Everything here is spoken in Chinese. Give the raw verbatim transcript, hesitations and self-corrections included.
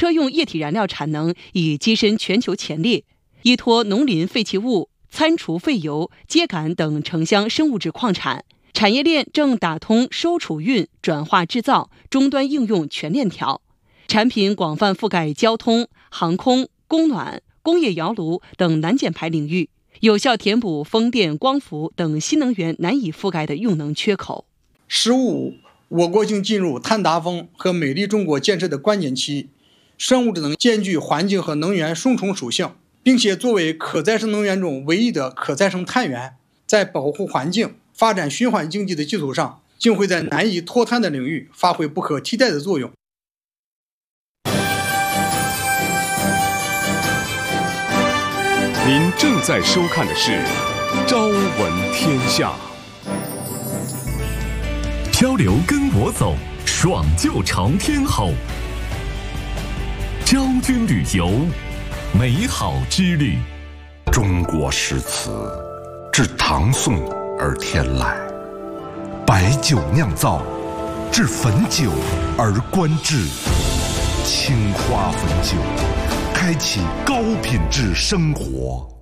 车用液体燃料产能已跻身全球前列，依托农林废弃物、餐厨废油、秸秆等城乡生物质矿产，产业链正打通收储运、转化制造、终端应用全链条，产品广泛覆盖交通、航空、供暖、工业窑炉等难减排领域，有效填补风电、光伏等新能源难以覆盖的用能缺口。 十五五，我国将进入碳达峰和美丽中国建设的关键期。生物质能兼具环境和能源双重属性，并且作为可再生能源中唯一的可再生碳源，在保护环境、发展循环经济的基础上，竟会在难以脱碳的领域发挥不可替代的作用。 您正在收看的是《朝闻天下》。 漂流跟我走，爽就朝天吼。昭君旅游，美好之旅。 中国诗词自唐宋而天来，白酒酿造，至汾酒而观之。青花汾酒，开启高品质生活。